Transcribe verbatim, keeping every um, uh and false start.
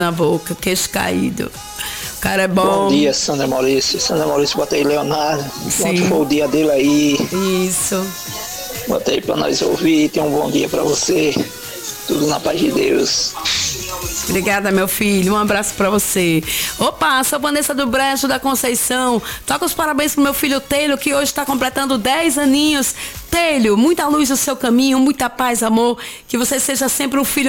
na boca, queixo caído. O cara é bom. Bom dia, Sandra Maurício. Sandra Maurício, bota aí Leonardo. Sim. Quanto foi o dia dele aí? Isso. Bota aí pra nós ouvir. Tem um bom dia pra você. Tudo na paz de Deus. Obrigada, meu filho. Um abraço pra você. Opa, sou Vanessa do Brejo da Conceição. Toca os parabéns pro meu filho Teilo, que hoje está completando dez aninhos. Teilo, muita luz no seu caminho, muita paz, amor. Que você seja sempre um filho